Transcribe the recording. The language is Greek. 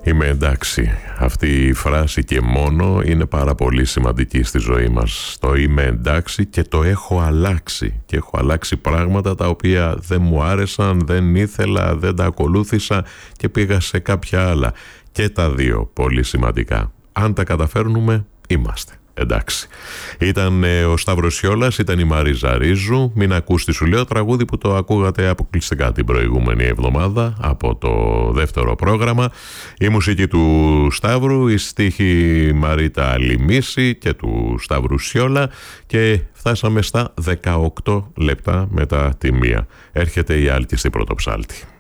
Είμαι εντάξει. Αυτή η φράση και μόνο είναι πάρα πολύ σημαντική στη ζωή μας. Το είμαι εντάξει και το έχω αλλάξει. Και έχω αλλάξει πράγματα τα οποία δεν μου άρεσαν, δεν ήθελα, δεν τα ακολούθησα και πήγα σε κάποια άλλα. Και τα δύο πολύ σημαντικά. Αν τα καταφέρνουμε, είμαστε εντάξει. Ήταν ο Σταύρος Σιόλας, ήταν η Μαρίζα Ρίζου. Μην ακούς τι σου λέω, τραγούδι που το ακούγατε αποκλειστικά την προηγούμενη εβδομάδα από το δεύτερο πρόγραμμα. Η μουσική του Σταύρου, η στίχη Μαρίτα Λιμίση και του Σταύρου Σιόλα, και φτάσαμε στα 18 λεπτά μετά τη μία. Έρχεται η Άλκη στην Πρωτοψάλτη.